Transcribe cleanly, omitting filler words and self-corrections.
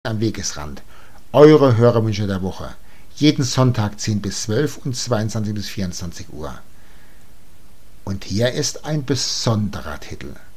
am Wegesrand. Eure Hörerwünsche der Woche. Jeden Sonntag 10 bis 12 und 22 bis 24 Uhr. Und hier ist ein besonderer Titel.